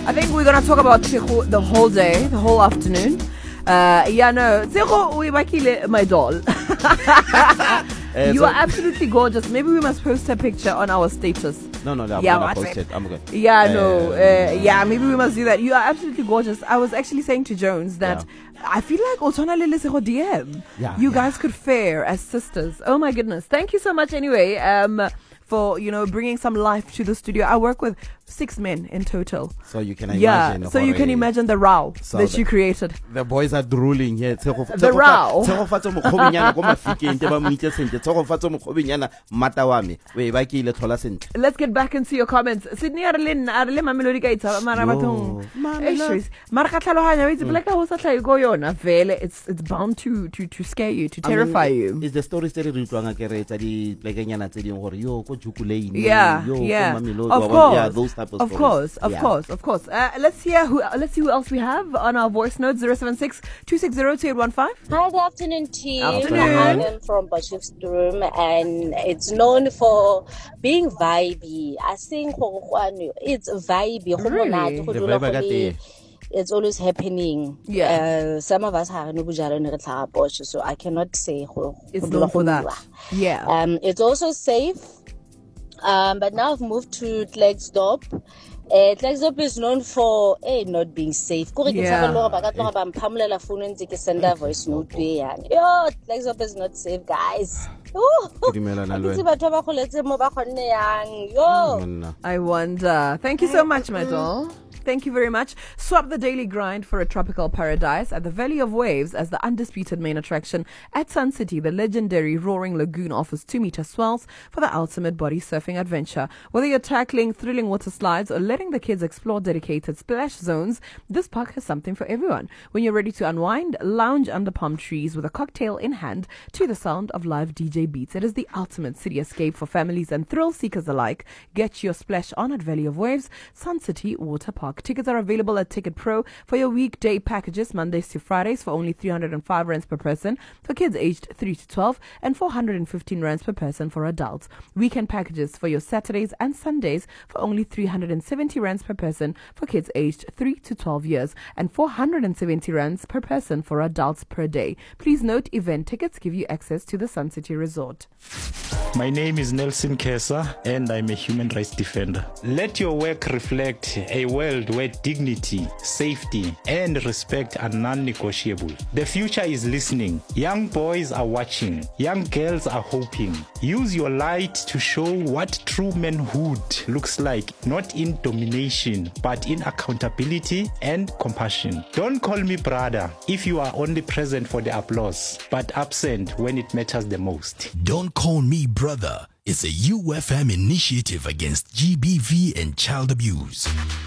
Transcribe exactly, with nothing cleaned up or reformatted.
I think we're going to talk about Tshego the whole day, the whole afternoon. Uh, yeah, no. Tshego, we bakile my doll. Uh, you so- are absolutely gorgeous. Maybe we must post a picture on our status. No, no, no. I'm Yeah, gonna what's post it? it. I'm okay. Yeah, Uh, no. Uh, yeah, maybe we must do that. You are absolutely gorgeous. I was actually saying to Jones that I feel like Otona Lele Tshego D M. Yeah, You yeah. guys could fare as sisters. Oh my goodness. Thank you so much anyway um, for, you know, bringing some life to the studio. I work with six men in total. So you can Yeah, imagine. so you can hore- imagine the row So that the- you created. The boys are drooling here. The row. Tshegofatso mokgobenyana ko mafikeng te ba mo itse sentle. Tshegofatso mokgobenyana mata wa me. We ba ke ile thola sentle. Let's get back into your comments. Sydney a re le nna a re le Mamelodi ka itshaba mara Yo, bathong. Mamelodi. Eish, mara ka tlhalohanya itse black ho sa tlhae go yona vele it's it's bound to to to scare you, to terrify I mean, you. It's the stories tse re di utlwang ke re tsa di plekenyana tse ding gore yo ko Jukulane. Yeah, yo, ko yeah. Mamelodi, Of wa- course. Yeah, those type of Of stories. course, of Yeah. course, of course. Uh, let's hear who. Let's see who else we have on our voice note zero seven six two six zero two eight one five. Hi, good afternoon, team. Afternoon. I'm from Bashifstroom, and it's known for being vibey. I think it's vibey. Really? The vibe I got there. It's always happening. Yeah. Uh, some of us have no bujalo ne re tlhaga Bosch, so I cannot say go- It's go known for dula that. go bua. Yeah. Um, it's also safe. Um, but now I've moved to Klerksdorp. Uh, Klerksdorp is known for eh, not being safe. Kore ke Yeah. tshaba le gore ba ka tloga ba mphamolela phone ntse ke senda voice note e yang. Yo, Klerksdorp is not safe, guys. Ooh. Ke dumelana le Itse wena. batho ba goletse mo ba kgonne yang. Yo. Monna. I wonder. Thank you so much, my doll. Thank you very much. Swap the daily grind for a tropical paradise at the Valley of Waves as the undisputed main attraction at Sun City. The legendary Roaring Lagoon offers two-meter swells for the ultimate body surfing adventure. Whether you're tackling thrilling water slides or letting the kids explore dedicated splash zones, this park has something for everyone. When you're ready to unwind, lounge under palm trees with a cocktail in hand to the sound of live D J beats. It is the ultimate city escape for families and thrill seekers alike. Get your splash on at Valley of Waves, Sun City Water Park. Tickets are available at Ticket Pro for your weekday packages, Mondays to Fridays, for only three hundred five rands per person for kids aged three to twelve and four hundred fifteen rands per person for adults. Weekend packages for your Saturdays and Sundays for only three hundred seventy rands per person for kids aged three to twelve years and four hundred seventy rands per person for adults per day. Please note, event tickets give you access to the Sun City Resort. My name is Nelson Kesa and I'm a human rights defender. Let your work reflect a world where dignity, safety, and respect are non-negotiable. The future is listening. Young boys are watching. Young girls are hoping. Use your light to show what true manhood looks like, not in domination, but in accountability and compassion. Don't call me brother if you are only present for the applause, but absent when it matters the most. Don't Call Me Brother is a U F M initiative against G B V and child abuse.